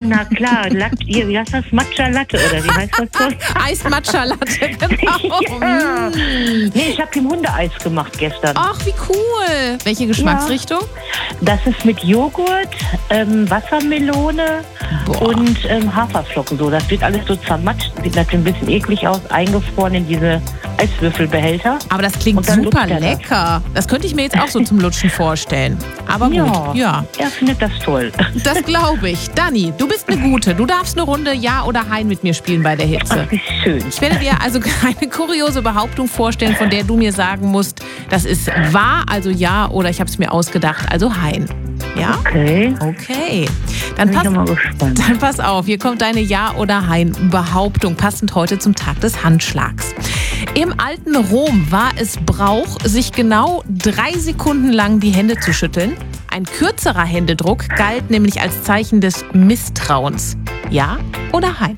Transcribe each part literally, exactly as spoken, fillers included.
na klar. Latte, wie heißt das? Matcha Latte, oder wie heißt das so? Eis-Matcha-Latte, genau. Ja. Nee, ich habe ihm Hundeeis gemacht gestern. Ach, wie cool. Welche Geschmacksrichtung? Das ist mit Joghurt, ähm, Wassermelone Boah. und ähm, Haferflocken. So, das wird alles so zermatscht. Sieht natürlich ein bisschen eklig aus, eingefroren in diese Eiswürfelbehälter. Aber das klingt Und dann super lutscht er das. lecker. Das könnte ich mir jetzt auch so zum Lutschen vorstellen. Aber gut, Ja, ja. er findet das toll. Das glaube ich. Dani, du bist eine Gute. Du darfst eine Runde Ja oder Hein mit mir spielen bei der Hitze. Ach, wie schön. Ich werde dir also eine kuriose Behauptung vorstellen, von der du mir sagen musst, das ist wahr, also ja, oder ich habe es mir ausgedacht, also Hein. Ja? Okay, Okay. Dann bin ich pass, mal gespannt. dann pass auf, hier kommt deine Ja- oder Hein-Behauptung, passend heute zum Tag des Handschlags. Im alten Rom war es Brauch, sich genau drei Sekunden lang die Hände zu schütteln. Ein kürzerer Händedruck galt nämlich als Zeichen des Misstrauens. Ja oder Hein?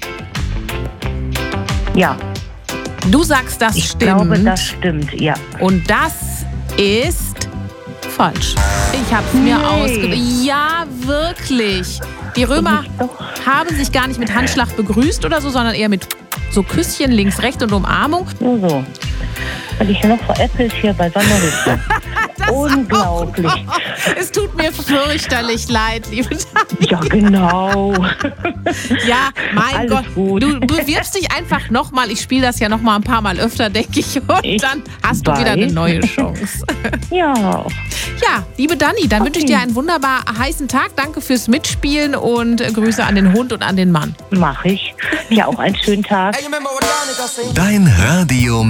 Ja, Du sagst, das ich stimmt. glaube, das stimmt, ja. Und das ist falsch. Ich habe es mir Nee. ausgedacht. Ja, wirklich. Die Römer Doch. haben sich gar nicht mit Handschlag begrüßt oder so, sondern eher mit so Küsschen links, rechts und Umarmung. Nur so. Weil ich noch veräppelt hier bei Sonderhütte. Unglaublich. Es tut mir fürchterlich leid, liebe Dani. Ja, genau. Ja, mein Alles Gott. gut. Du bewirbst dich einfach nochmal. Ich spiele das ja nochmal ein paar Mal öfter, denke ich. Und Ich dann hast du weiß. wieder eine neue Chance. Ja, Ja, liebe Dani, dann wünsche ich dir einen wunderbar heißen Tag. Danke fürs Mitspielen und äh, Grüße an den Hund und an den Mann. mache ich. Ja, auch einen schönen Tag. Hey, you remember what Danica sing? Dein Radio